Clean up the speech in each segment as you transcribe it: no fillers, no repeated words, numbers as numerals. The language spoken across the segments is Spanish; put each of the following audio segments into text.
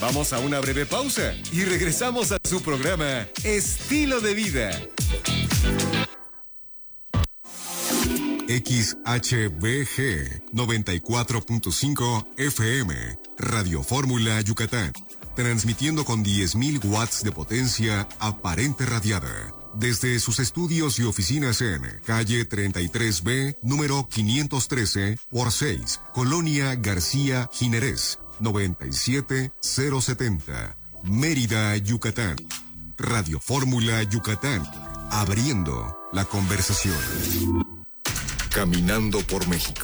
Vamos a una breve pausa y regresamos a su programa Estilo de Vida. XHBG 94.5 FM, Radio Fórmula Yucatán, transmitiendo con 10.000 watts de potencia aparente radiada. Desde sus estudios y oficinas en calle 33B, número 513 por 6, Colonia García Jiménez, 97070, Mérida, Yucatán. Radio Fórmula Yucatán, abriendo la conversación. Caminando por México.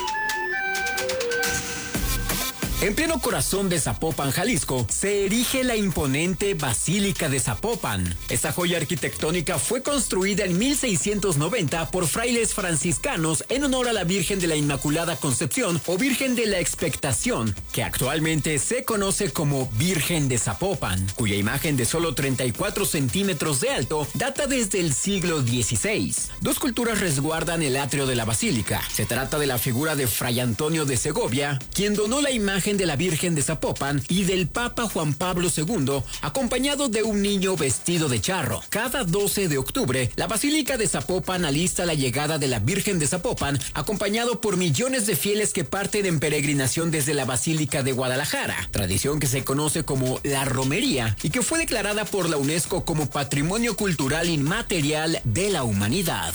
En pleno corazón de Zapopan, Jalisco, se erige la imponente Basílica de Zapopan. Esta joya arquitectónica fue construida en 1690 por frailes franciscanos en honor a la Virgen de la Inmaculada Concepción o Virgen de la Expectación, que actualmente se conoce como Virgen de Zapopan, cuya imagen de solo 34 centímetros de alto data desde el siglo XVI. Dos culturas resguardan el atrio de la basílica. Se trata de la figura de Fray Antonio de Segovia, quien donó la imagen de la Virgen de Zapopan, y del Papa Juan Pablo II, acompañado de un niño vestido de charro. Cada 12 de octubre, la Basílica de Zapopan alista la llegada de la Virgen de Zapopan, acompañado por millones de fieles que parten en peregrinación desde la Basílica de Guadalajara, tradición que se conoce como la romería y que fue declarada por la UNESCO como Patrimonio Cultural Inmaterial de la Humanidad.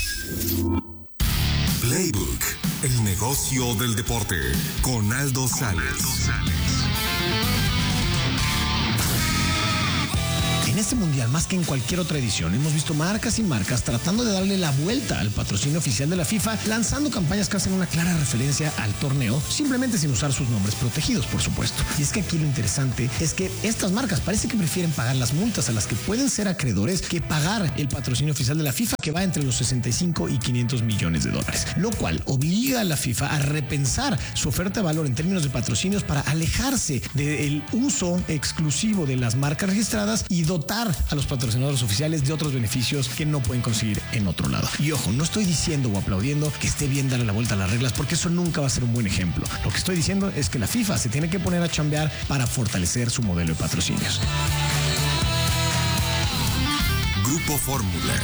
Playbook, el negocio del deporte, con Aldo Sales. En este mundial, más que en cualquier otra edición, hemos visto marcas y marcas tratando de darle la vuelta al patrocinio oficial de la FIFA, lanzando campañas que hacen una clara referencia al torneo, simplemente sin usar sus nombres protegidos, por supuesto. Y es que aquí lo interesante es que estas marcas parece que prefieren pagar las multas a las que pueden ser acreedores que pagar el patrocinio oficial de la FIFA, que va entre los 65 y 500 millones de dólares, lo cual obliga a la FIFA a repensar su oferta de valor en términos de patrocinios para alejarse del uso exclusivo de las marcas registradas y dotar a los patrocinadores oficiales de otros beneficios que no pueden conseguir en otro lado. Y ojo, no estoy diciendo o aplaudiendo que esté bien darle la vuelta a las reglas, porque eso nunca va a ser un buen ejemplo. Lo que estoy diciendo es que la FIFA se tiene que poner a chambear para fortalecer su modelo de patrocinios. Grupo Fórmula.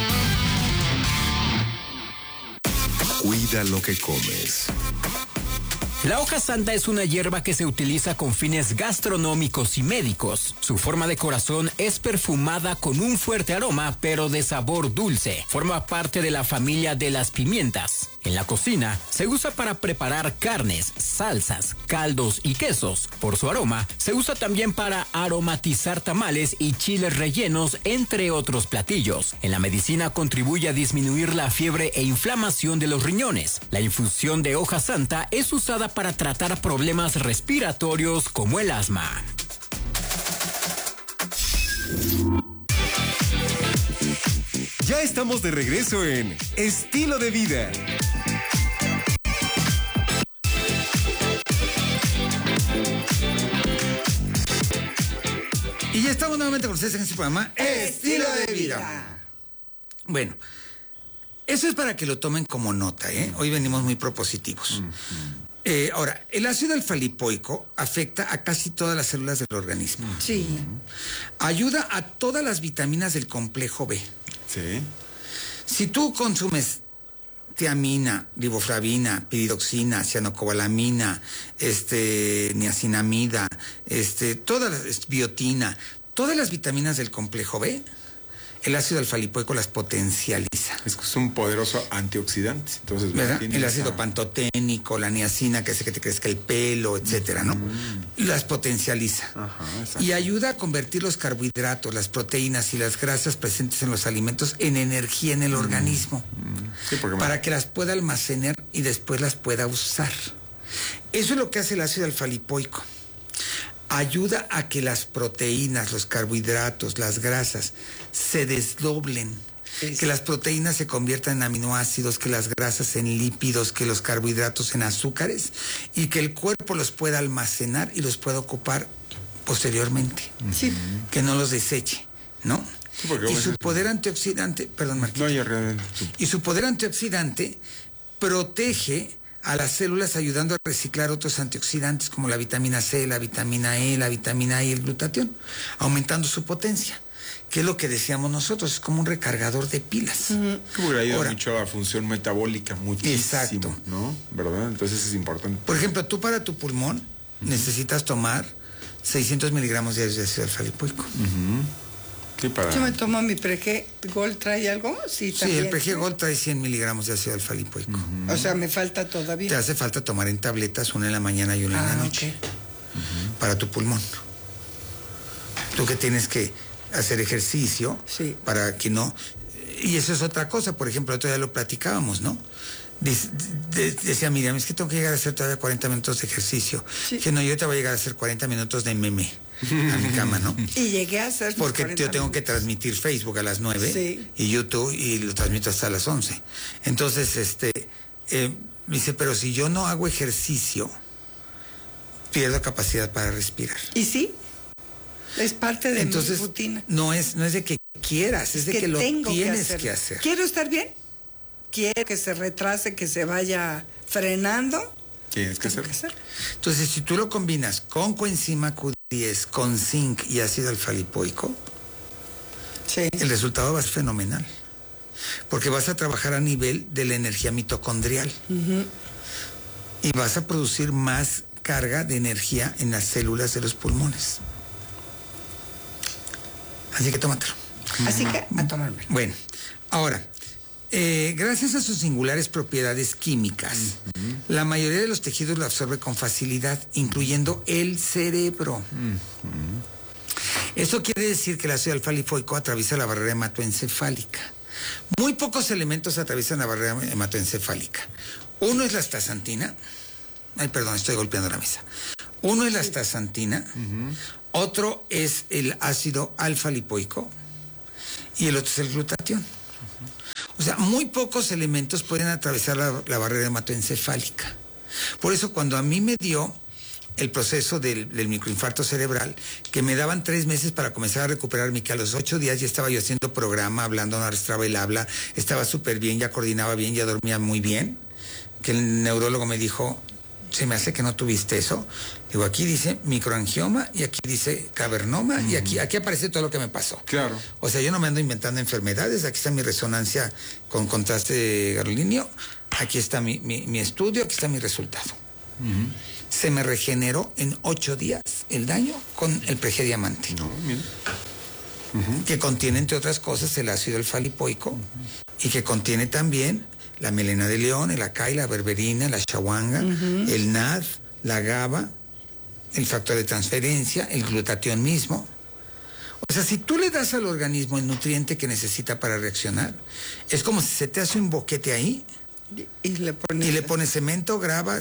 Cuida lo que comes. La hoja santa es una hierba que se utiliza con fines gastronómicos y médicos. Su forma de corazón es perfumada con un fuerte aroma, pero de sabor dulce. Forma parte de la familia de las pimientas. En la cocina se usa para preparar carnes, salsas, caldos y quesos. Por su aroma, se usa también para aromatizar tamales y chiles rellenos, entre otros platillos. En la medicina contribuye a disminuir la fiebre e inflamación de los riñones. La infusión de hoja santa es usada para tratar problemas respiratorios como el asma. Ya estamos de regreso en Estilo de Vida. Y ya estamos nuevamente con ustedes en este programa Estilo de Vida. Bueno, eso es para que lo tomen como nota, ¿eh? Hoy venimos muy propositivos. Ahora, el ácido alfa-lipoico afecta a casi todas las células del organismo. Sí. Ayuda a todas las vitaminas del complejo B. Sí. Si tú consumes tiamina, riboflavina, piridoxina, cianocobalamina, niacinamida, biotina, todas las vitaminas del complejo B, el ácido alfa-lipoico las potencializa. Es un poderoso antioxidante. Entonces, ¿verdad? El ácido pantoténico, la niacina, que hace que te crezca el pelo, etcétera, ¿no? Las potencializa. Ajá, y ayuda a convertir los carbohidratos, las proteínas y las grasas presentes en los alimentos en energía en el organismo. Sí, para que las pueda almacenar y después las pueda usar. Eso es lo que hace el ácido alfa-lipoico. Ayuda a que las proteínas, los carbohidratos, las grasas se desdoblen, que las proteínas se conviertan en aminoácidos, que las grasas en lípidos, que los carbohidratos en azúcares, y que el cuerpo los pueda almacenar y los pueda ocupar posteriormente. Sí. Que no los deseche, ¿no? Sí, y su poder antioxidante, perdón, Marquito. No, y su poder antioxidante protege a las células ayudando a reciclar otros antioxidantes como la vitamina C, la vitamina E, la vitamina I y el glutatión, aumentando su potencia, que es lo que decíamos nosotros, es como un recargador de pilas. Porque ayuda mucho a la función metabólica, muchísimo, exacto, ¿no? ¿Verdad? Entonces es importante. Por ejemplo, tú para tu pulmón necesitas tomar 600 miligramos diarios de ácido alfa-lipoico. Sí, Yo me tomo mi Prege Gold, ¿trae algo? Sí, también. Sí, el Prege Gold trae 100 miligramos de ácido alfa-lipoico. O sea, me falta todavía. Te hace falta tomar en tabletas, una en la mañana y una en la noche. Para tu pulmón. Tú que tienes que hacer ejercicio para que no... Y eso es otra cosa, por ejemplo, otro día lo platicábamos, ¿no? Decía Miriam, es que tengo que llegar a hacer todavía 40 minutos de ejercicio. Que no, yo te voy a llegar a hacer 40 minutos de meme a mi cama, ¿no? Y llegué a hacer... Porque yo tengo que transmitir Facebook a las 9 y YouTube y lo transmito hasta las 11. Entonces, dice, pero si yo no hago ejercicio, pierdo capacidad para respirar. ¿Y sí? Es parte de mi rutina. No es de que quieras, es de que lo tienes que hacer. ¿Quiero estar bien? Quiero que se retrase, que se vaya frenando. Tienes que hacer. Entonces, si tú lo combinas con coenzima Q10, con zinc y ácido alfa-lipoico, el resultado va a ser fenomenal. Porque vas a trabajar a nivel de la energía mitocondrial. Y vas a producir más carga de energía en las células de los pulmones. Así que tómatelo. Así que a tomarme. Bueno, ahora, gracias a sus singulares propiedades químicas, la mayoría de los tejidos lo absorbe con facilidad, incluyendo el cerebro. Eso quiere decir que el ácido alfa-lipoico atraviesa la barrera hematoencefálica. Muy pocos elementos atraviesan la barrera hematoencefálica. Uno es la astaxantina. Ay, perdón, estoy golpeando la mesa. Uno es la astaxantina, otro es el ácido alfa-lipoico y el otro es el glutatión. O sea, muy pocos elementos pueden atravesar la barrera hematoencefálica. Por eso cuando a mí me dio el proceso del microinfarto cerebral, que me daban 3 meses para comenzar a recuperarme, que a los 8 días ya estaba yo haciendo programa, hablando, no arrastraba el habla, estaba súper bien, ya coordinaba bien, ya dormía muy bien, que el neurólogo me dijo, se me hace que no tuviste eso. Digo, aquí dice microangioma y aquí dice cavernoma y aquí aparece todo lo que me pasó. Claro. O sea, yo no me ando inventando enfermedades, aquí está mi resonancia con contraste gadolinio, aquí está mi estudio, aquí está mi resultado. Se me regeneró en 8 días el daño con el Prege Diamante. No, mira. Que contiene, entre otras cosas, el ácido alfa-lipoico y que contiene también la melena de león, el acai, la berberina, la shawanga, el NAD, la GABA, el factor de transferencia, el glutatión mismo. O sea, si tú le das al organismo el nutriente que necesita para reaccionar, es como si se te hace un boquete ahí y le pones cemento, grava,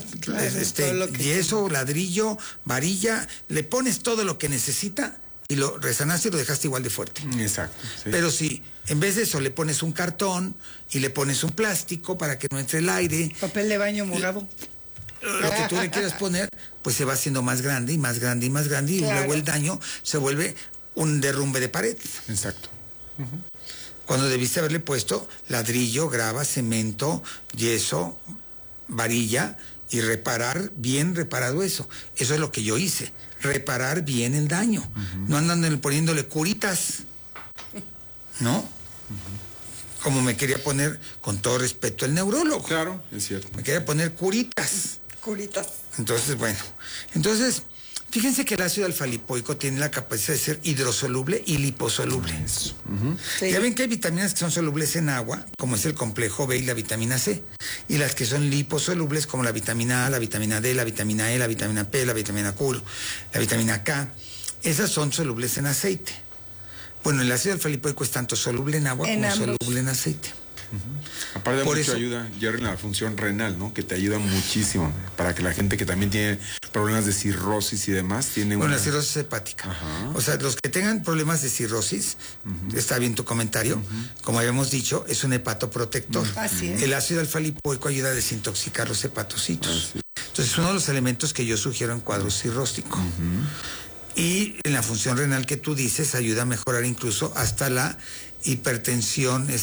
yeso, ladrillo, varilla, le pones todo lo que necesita y lo resanaste y lo dejaste igual de fuerte. Exacto. Sí. Pero si en vez de eso le pones un cartón y le pones un plástico para que no entre el aire, papel de baño morado, lo que tú le quieras poner, pues se va haciendo más grande y más grande y más grande y luego el daño se vuelve un derrumbe de pared. Exacto. Cuando debiste haberle puesto ladrillo, grava, cemento, yeso, varilla y reparar bien reparado eso. Eso es lo que yo hice, reparar bien el daño. No andan poniéndole curitas, ¿no? Como me quería poner, con todo respeto, el neurólogo. Claro, es cierto. Me quería poner curitas. Curitas. Entonces, bueno. Entonces, fíjense que el ácido alfa-lipoico tiene la capacidad de ser hidrosoluble y liposoluble. Ya ven que hay vitaminas que son solubles en agua, como es el complejo B y la vitamina C. Y las que son liposolubles, como la vitamina A, la vitamina D, la vitamina E, la vitamina P, la vitamina Q, la vitamina K. Esas son solubles en aceite. Bueno, el ácido alfa-lipoico es tanto soluble en agua como soluble en aceite. Aparte de mucho ayuda, Jerry, en la función renal, ¿no? Que te ayuda muchísimo para que la gente que también tiene problemas de cirrosis y demás tiene la cirrosis hepática. O sea, los que tengan problemas de cirrosis, está bien tu comentario, como habíamos dicho, es un hepatoprotector. Así es. El ácido alfa-lipoico ayuda a desintoxicar los hepatocitos. Entonces, es uno de los elementos que yo sugiero en cuadro cirróstico. Y en la función renal que tú dices, ayuda a mejorar incluso hasta la hipertensión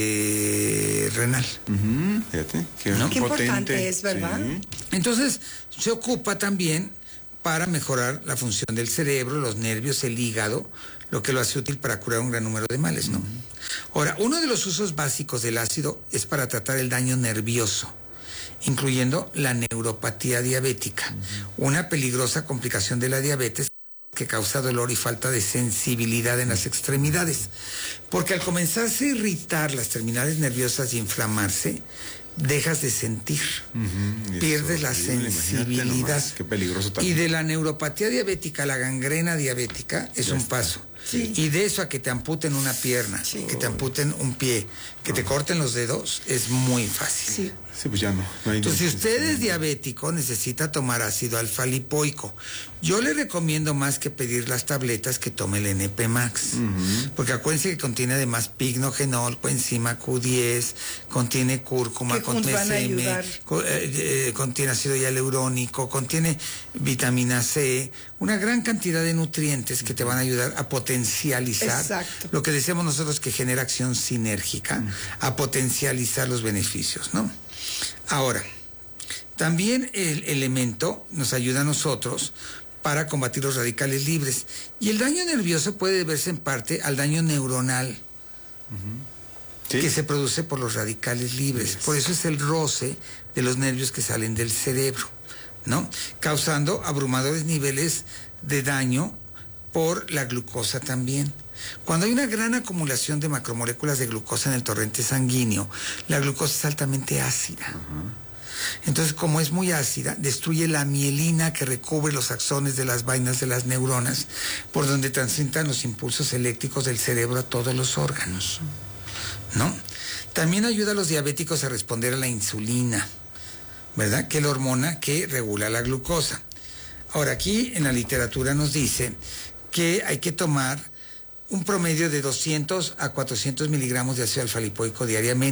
renal. Fíjate, qué importante es, ¿verdad? Sí. Entonces, se ocupa también para mejorar la función del cerebro, los nervios, el hígado, lo que lo hace útil para curar un gran número de males, ¿no? Ahora, uno de los usos básicos del ácido es para tratar el daño nervioso, incluyendo la neuropatía diabética, una peligrosa complicación de la diabetes que causa dolor y falta de sensibilidad en las extremidades. Porque al comenzarse a irritar las terminales nerviosas y inflamarse, dejas de sentir, pierdes la sensibilidad. Qué peligroso también. Y de la neuropatía diabética a la gangrena diabética es un paso. Sí. Y de eso a que te amputen una pierna, que te amputen un pie, que te corten los dedos, es muy fácil. Sí. Sí, pues ya no. Entonces, si usted es diabético, necesita tomar ácido alfa-lipoico. Yo le recomiendo más que pedir las tabletas que tome el NP Max. Porque acuérdense que contiene además pignogenol, coenzima Q10, contiene cúrcuma, contiene contiene ácido hialurónico, contiene vitamina C, una gran cantidad de nutrientes que te van a ayudar a potencializar lo que decíamos nosotros que genera acción sinérgica, a potencializar los beneficios, ¿no? Ahora, también el elemento nos ayuda a nosotros para combatir los radicales libres. Y el daño nervioso puede deberse en parte al daño neuronal que se produce por los radicales libres. Por eso es el roce de los nervios que salen del cerebro, ¿no? Causando abrumadores niveles de daño por la glucosa también. Cuando hay una gran acumulación de macromoléculas de glucosa en el torrente sanguíneo, la glucosa es altamente ácida. Entonces, como es muy ácida, destruye la mielina que recubre los axones de las vainas de las neuronas, por donde transitan los impulsos eléctricos del cerebro a todos los órganos, ¿no? También ayuda a los diabéticos a responder a la insulina, ¿verdad? Que es la hormona que regula la glucosa. Ahora, aquí en la literatura nos dice que hay que tomar un promedio de 200 a 400 miligramos de ácido alfa-lipoico diariamente.